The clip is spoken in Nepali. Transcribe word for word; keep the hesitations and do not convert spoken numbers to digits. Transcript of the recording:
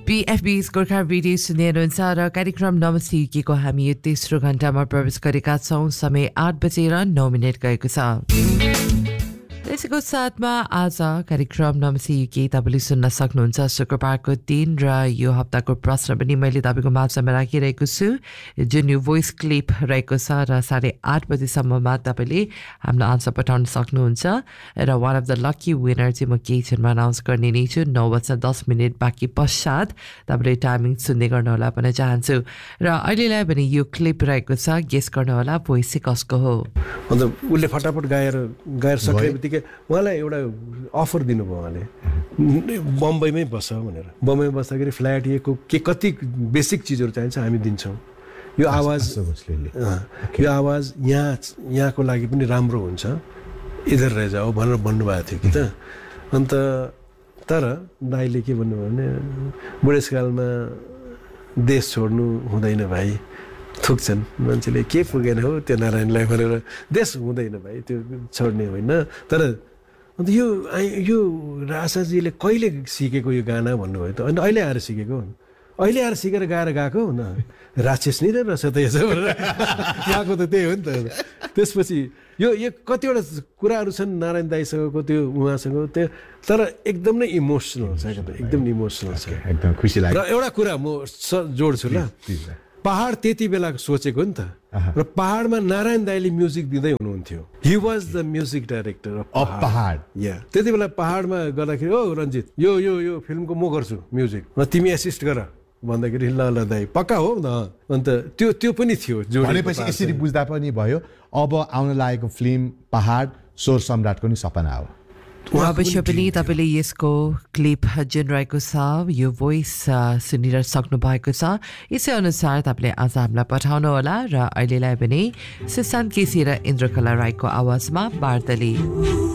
बीएफबी's गोर्खा रेडियो सुन्दै हुनुहुन्छ र कार्यक्रम नमस्ते युकेको हामी यो तेस्रो घण्टामा प्रवेश गरेका छौँ। समय आठ बजेर नौ मिनट गएको छ। यसको साथमा आज कार्यक्रम नमस्ते युके तपाईँले सुन्न सक्नुहुन्छ। शुक्रबारको दिन र यो हप्ताको प्रश्न पनि मैले तपाईँको माझमा राखिरहेको छु, जुन यो भोइस क्लिप रहेको छ र साढे आठ बजीसम्ममा तपाईँले हाम्रो आन्सर पठाउन सक्नुहुन्छ र one of the lucky winner चाहिँ म केही क्षणमा अनाउन्स गर्ने नै छु। नौ बज्न दस मिनट बाँकी पश्चात तपाईँले टाइमिङ सुन्दै गर्नुहोला भन्न चाहन्छु र अहिलेलाई भने यो क्लिप रहेको छ, गेस गर्नुहोला भोइस चाहिँ कसको हो। अन्त उसले फटाफट गाएर गाएर सक्ने बित्तिकै उहाँलाई एउटा अफर दिनुभयो। उहाँले बम्बईमै बस्छ भनेर, बम्बईमा बस्दाखेरि फ्ल्याट को के कति बेसिक चिजहरू चाहिन्छ हामी दिन्छौँ, यो आवाज यो आवाज यहाँ यहाँको लागि पनि राम्रो हुन्छ, इधर रह जाओ भनेर भन्नुभएको थियो कि त। अन्त तर दाइले के भन्नुभयो भने बुढेसकालमा देश छोड्नु हुँदैन भाइ, थुक्छन् मान्छेले, के पुगेन हो त्यो नारायणलाई भनेर, देश हुँदैन भाइ त्यो छोड्ने होइन। तर अन्त यो यो राजाजीले कहिले सिकेको यो गाना भन्नुभयो त, अन्त अहिले आएर सिकेको, अहिले आएर सिकेर गाएर गएको न, राक्षस नै रहेछ त यसो भनेर यहाँको त त्यही हो नि त। त्यसपछि यो यो कतिवटा कुराहरू छन् नारायण दाइसँगको त्यो उहाँसँग त्यो, तर एकदम नै इमोसनल छ, एकदम इमोसनल छ, एकदम खुसी लाग्यो। र एउटा कुरा म जोड्छु ल, पहाड त्यति बेला सोचेको नि त, र पहाडमा नारायण दाइले म्युजिक दिँदै हुनुहुन्थ्यो। He was the music director of पहाड। या त्यति बेला पहाडमा गर्दाखेरि ओ रञ्जित यो यो यो फिल्मको म गर्छु म्युजिक, र तिमी एसिस्ट गर भन्दाखेरि ल ल दाइ पक्का हो न। अन्त त्यो त्यो पनि थियो भनेपछि यसरी बुझ्दा पनि भयो अब आउन लागेको फिल्म पहाड स्वर सम्राटको नि सपना हो। अवश्य पनि तपाईँले यसको क्लिप जुन रहेको छ यो भोइस सुनिर सक्नु भएको छ, यसै अनुसार तपाईँले आज हामीलाई पठाउनु होला। र अहिलेलाई पनि सुशान्त केसी र इन्द्रकला राईको आवाजमा बार्दली।